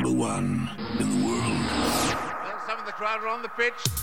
number one in the world. Well, some of the crowd are on the pitch.